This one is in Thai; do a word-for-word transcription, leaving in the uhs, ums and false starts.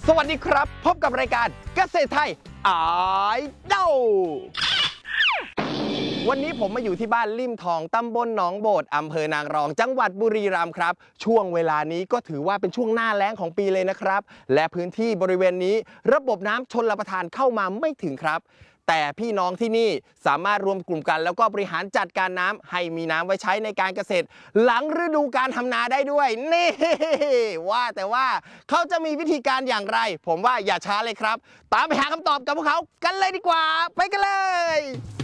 สวัสดีครับพบกับรายการเกษตรไทยไอดอลวันนี้ผมมาอยู่ที่บ้านลิ่มทองตำบลหนองโบดอำเภอนางรองจังหวัดบุรีรัมย์ครับช่วงเวลานี้ก็ถือว่าเป็นช่วงหน้าแล้งของปีเลยนะครับและพื้นที่บริเวณนี้ระบบน้ำชลประทานเข้ามาไม่ถึงครับแต่พี่น้องที่นี่สามารถรวมกลุ่มกันแล้วก็บริหารจัดการน้ำให้มีน้ำไว้ใช้ในการเกษตรหลังฤดูการทำนาได้ด้วยนี่ว่าแต่ว่าเขาจะมีวิธีการอย่างไรผมว่าอย่าช้าเลยครับตามไปหาคำตอบกับพวกเขากันเลยดีกว่าไปกันเลย